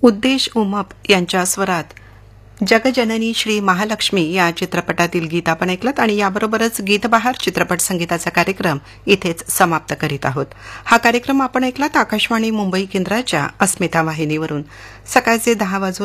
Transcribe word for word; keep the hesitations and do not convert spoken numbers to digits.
उद्देश उमप यांच्या स्वरात जगजननी श्री महालक्ष्मी या चित्रपटातील गीत आपण ऐकलत आणि याबरोबरच गीतबहार चित्रपट संगीताचा कार्यक्रम इथेच समाप्त करीत आहोत. हा कार्यक्रम आपण ऐकलात आकाशवाणी मुंबई केंद्राच्या अस्मिता वाहिनीवरून. सकाळचे दहा वाजून